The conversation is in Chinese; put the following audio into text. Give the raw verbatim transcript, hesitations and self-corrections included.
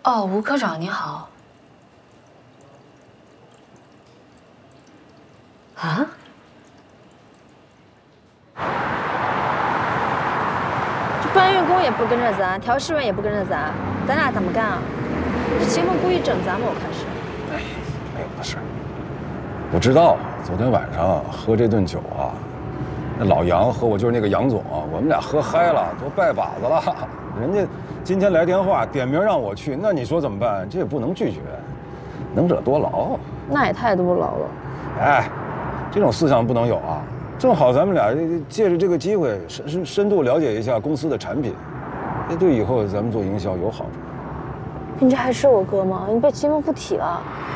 哦，吴科长你好。啊？ 这搬运工也不跟着咱，调试员也不跟着咱，咱俩怎么干啊？这秦风故意整咱们，我看是。 哎，没有的事。我知道，昨天晚上喝这顿酒啊，那老杨和我就是那个杨总，我们俩喝嗨了，都拜把子了。人家今天来电话点名让我去，那你说怎么办？这也不能拒绝，能者多劳。 那也太多劳了。 哎，这种思想不能有啊！正好咱们俩借着这个机会深深深度了解一下公司的产品，这对以后咱们做营销有好处。 你这还是我哥吗？你被秦风不提了。